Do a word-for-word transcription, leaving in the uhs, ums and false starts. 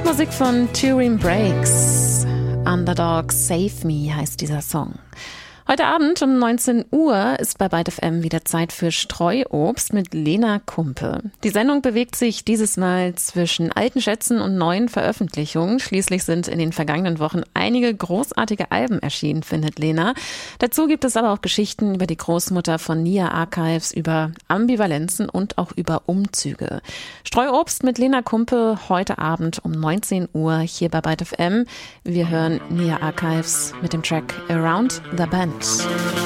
Musik von Turin Breaks. Underdog Save Me heißt dieser Song. Heute Abend um neunzehn Uhr ist bei Byte F M wieder Zeit für Streuobst mit Lena Kumpe. Die Sendung bewegt sich dieses Mal zwischen alten Schätzen und neuen Veröffentlichungen. Schließlich sind in den vergangenen Wochen einige großartige Alben erschienen, findet Lena. Dazu gibt es aber auch Geschichten über die Großmutter von Nia Archives, über Ambivalenzen und auch über Umzüge. Streuobst mit Lena Kumpe heute Abend um neunzehn Uhr hier bei Byte F M. Wir hören Nia Archives mit dem Track Around the Bend.